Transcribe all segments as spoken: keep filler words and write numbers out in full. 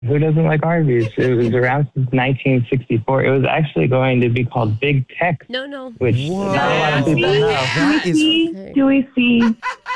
Who doesn't like Arby's? It was around since nineteen sixty-four. It was actually going to be called Big Tex. No, no. Which Whoa. not a lot of people know. That is See? Do we see?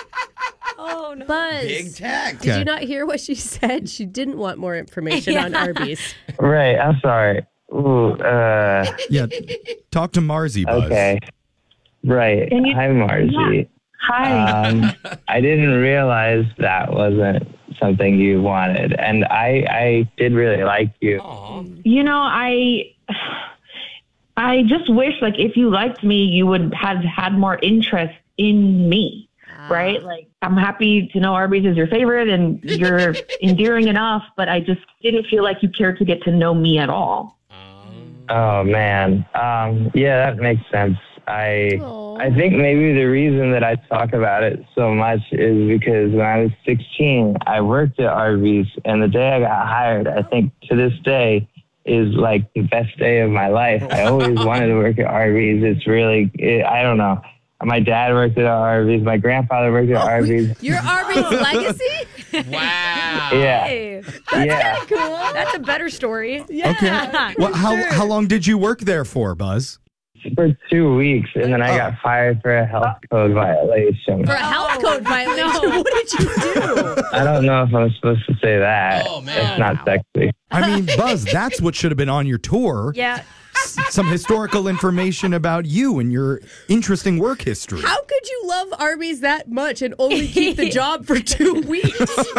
Oh, no. Buzz. Big Tex. Did you not hear what she said? She didn't want more information Yeah. on Arby's. Right, I'm sorry. Ooh, uh, yeah. Talk to Marzi, Buzz. okay. Right. Can you- Hi, Marzi. Hi. Um, I didn't realize that wasn't something you wanted. And I, I did really like you. Aw. You know, I I just wish, like, if you liked me, you would have had more interest in me, right? Like, I'm happy to know Arby's is your favorite and you're endearing enough, but I just didn't feel like you cared to get to know me at all. Oh, man. Um, yeah, that makes sense. I Aw. I think maybe the reason that I talk about it so much is because when I was sixteen, I worked at Arby's, and the day I got hired, I think to this day is like the best day of my life. I always wanted to work at Arby's. It's really, it, I don't know. My dad worked at Arby's. My grandfather worked at Arby's. Your Arby's legacy? Wow. Yeah. Hey, Yeah. cool. That's a better story. Yeah. Okay. Well, how how long did you work there for, Buzz? For two weeks, and then I got fired for a health code violation. For a health code violation. What did you do? I don't know if I'm supposed to say that. Oh, man. It's not sexy. I mean, Buzz, that's what should have been on your tour. Yeah. S- Some historical information about you and your interesting work history. How could you love Arby's that much and only keep the job for two weeks?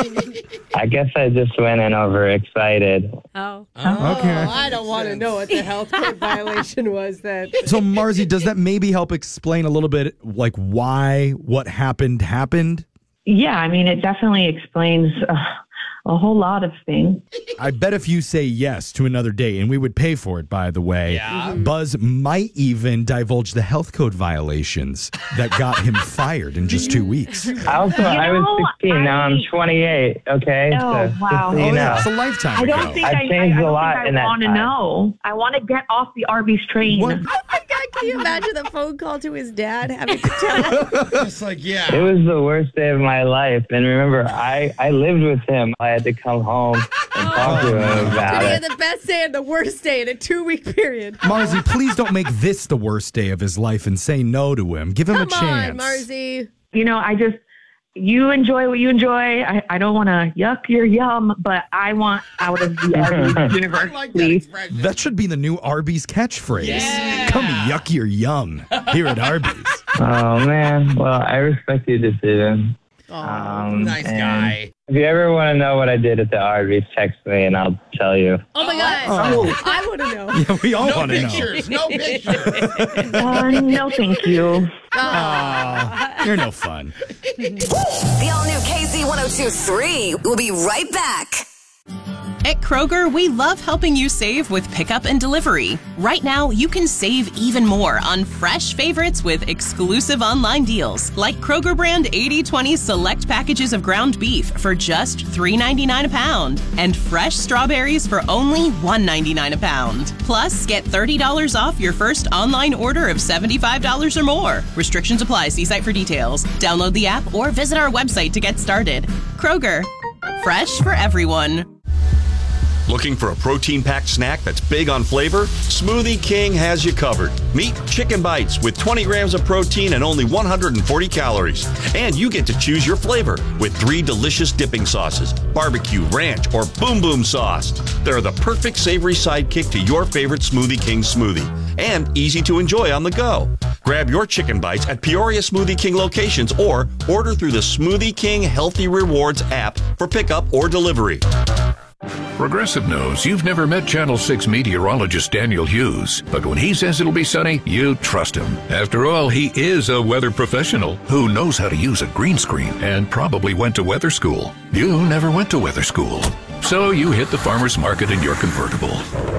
I guess I just went in overexcited. Oh. Oh. Okay. Oh, I don't want to know what the health code violation was then. So, Marzi, does that maybe help explain a little bit, like, why what happened happened? Yeah, I mean, it definitely explains uh, a whole lot of things. I bet if you say yes to another date, and we would pay for it, by the way, Yeah. Buzz might even divulge the health code violations that got him fired in just two weeks. I also, I was know, sixteen. Now I'm I- twenty-eight. Okay. Oh, so, just wow. so you Oh, know. yeah, it's a lifetime I don't ago. think I've I, I, changed I a don't lot think in I that want to time. know. I want to get off the Arby's train. What? Oh my God, can you imagine the phone call to his dad having to tell him? It's like, It yeah. was the worst day of my life. And remember, I, I lived with him. I had to come home and talk to him about He had it. the best day and the worst day in a two-week period. Marzi, please don't make this the worst day of his life and say no to him. Give him Come a chance. on, Marzi. You know, I just, you enjoy what you enjoy. I, I don't want to yuck your yum, but I want out of the Arby's universe, I like that please. expression. That should be the new Arby's catchphase. Yeah. Come yuck your yum here at Arby's. Oh, man. Well, I respect your decision. Oh, Um, Nice and guy. If you ever want to know what I did at the Arby's, text me and I'll tell you. oh my God. Oh. I want to know. Yeah, we all No want to know. pictures. No pictures. Uh, no, thank you. Aw, you're no fun. The all-new K Z ten twenty-three. We'll be right back. At Kroger, we love helping you save with pickup and delivery. Right now, you can save even more on fresh favorites with exclusive online deals, like Kroger brand eighty twenty select packages of ground beef for just three ninety-nine a pound, and fresh strawberries for only one ninety-nine a pound. Plus, get thirty dollars off your first online order of seventy-five dollars or more. Restrictions apply. See site for details. Download the app or visit our website to get started. Kroger, fresh for everyone. Looking for a protein-packed snack that's big on flavor? Smoothie King has you covered. Meet Chicken Bites with twenty grams of protein and only one hundred forty calories. And you get to choose your flavor with three delicious dipping sauces, barbecue, ranch, or boom boom sauce. They're the perfect savory sidekick to your favorite Smoothie King smoothie and easy to enjoy on the go. Grab your Chicken Bites at Peoria Smoothie King locations or order through the Smoothie King Healthy Rewards app for pickup or delivery. Progressive knows you've never met Channel six meteorologist Daniel Hughes, but when he says it'll be sunny, you trust him. After all, he is a weather professional who knows how to use a green screen and probably went to weather school. You never went to weather school, so you hit the farmer's market in your convertible.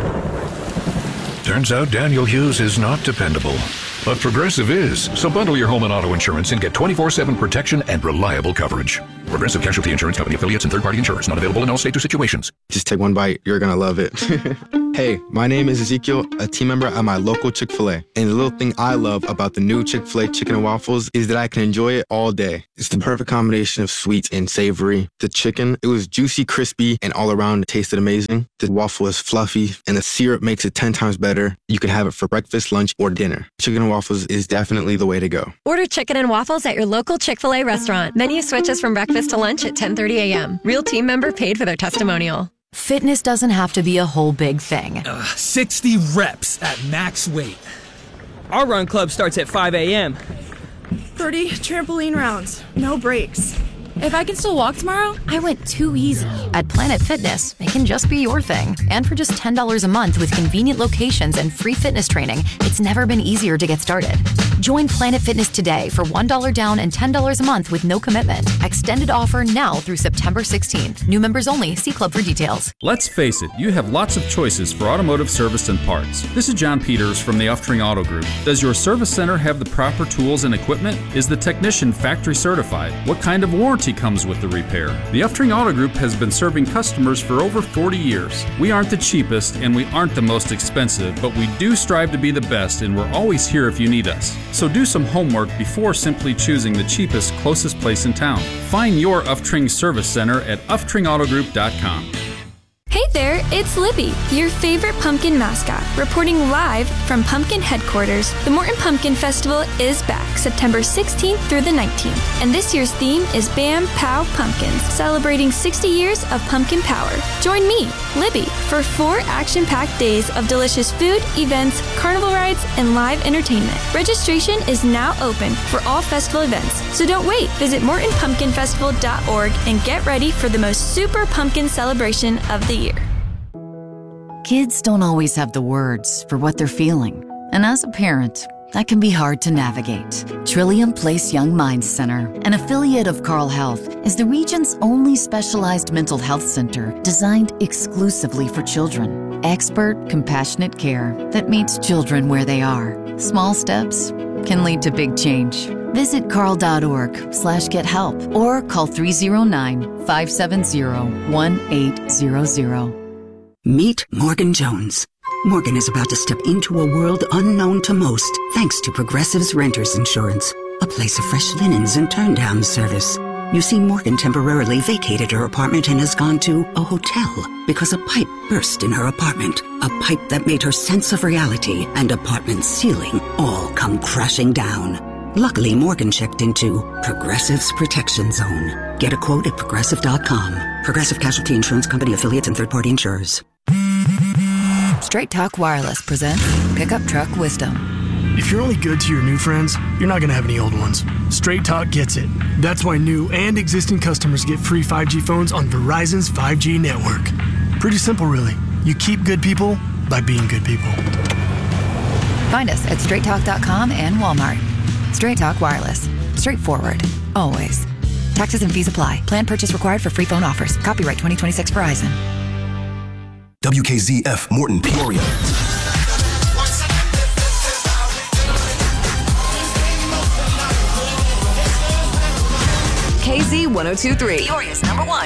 Turns out Daniel Hughes is not dependable, but Progressive is. So bundle your home and auto insurance and get twenty-four seven protection and reliable coverage. Progressive Casualty Insurance Company affiliates and third-party insurers not available in all states or situations. Just take one bite. You're going to love it. Hey, my name is Ezekiel, a team member at my local Chick-fil-A. And the little thing I love about the new Chick-fil-A chicken and waffles is that I can enjoy it all day. It's the perfect combination of sweet and savory. The chicken, it was juicy, crispy, and all around it tasted amazing. The waffle is fluffy, and the syrup makes it ten times better. You can have it for breakfast, lunch, or dinner. Chicken and waffles is definitely the way to go. Order chicken and waffles at your local Chick-fil-A restaurant. Menu switches from breakfast to lunch at ten thirty a.m. Real team member paid for their testimonial. Fitness doesn't have to be a whole big thing. Uh, sixty reps at max weight. Our run club starts at five a.m. thirty trampoline rounds, no breaks. If I can still walk tomorrow, I went too easy. At Planet Fitness, it can just be your thing. And for just ten dollars a month with convenient locations and free fitness training, it's never been easier to get started. Join Planet Fitness today for one dollar down and ten dollars a month with no commitment. Extended offer now through September sixteenth. New members only. See club for details. Let's face it, you have lots of choices for automotive service and parts. This is John Peters from the Uftring Auto Group. Does your service center have the proper tools and equipment? Is the technician factory certified? What kind of warranty comes with the repair? The Uftring Auto Group has been serving customers for over forty years. We aren't the cheapest and we aren't the most expensive, but we do strive to be the best, and we're always here if you need us. So do some homework before simply choosing the cheapest, closest place in town. Find your Uftring Service Center at uftring auto group dot com. Hey there, it's Libby, your favorite pumpkin mascot, reporting live from Pumpkin Headquarters. The Morton Pumpkin Festival is back September sixteenth through the nineteenth, and this year's theme is Bam Pow Pumpkins, celebrating sixty years of pumpkin power. Join me, Libby, for four action-packed days of delicious food, events, carnival rides, and live entertainment. Registration is now open for all festival events, so don't wait. Visit morton pumpkin festival dot org and get ready for the most super pumpkin celebration of the year. Kids don't always have the words for what they're feeling. And as a parent, that can be hard to navigate. Trillium Place Young Minds Center, an affiliate of Carle Health, is the region's only specialized mental health center designed exclusively for children. Expert, compassionate care that meets children where they are. Small steps can lead to big change. Visit carle.org slash get help or call three oh nine, five seven zero, one eight zero zero. Meet Morgan Jones. Morgan is about to step into a world unknown to most thanks to Progressive's Renters Insurance, a place of fresh linens and turn-down service. You see, Morgan temporarily vacated her apartment and has gone to a hotel because a pipe burst in her apartment, a pipe that made her sense of reality and apartment ceiling all come crashing down. Luckily, Morgan checked into Progressive's Protection Zone. Get a quote at progressive dot com. Progressive Casualty Insurance Company affiliates and third-party insurers. Straight Talk Wireless presents Pickup Truck Wisdom. If you're only good to your new friends, you're not going to have any old ones. Straight Talk gets it. That's why new and existing customers get free five G phones on Verizon's five G network. Pretty simple, really. You keep good people by being good people. Find us at straight talk dot com and Walmart. Straight Talk Wireless. Straightforward. Always. Taxes and fees apply. Plan purchase required for free phone offers. Copyright twenty twenty-six Verizon. W K Z F Morton, Peoria. K Z one oh two three, Peoria's number one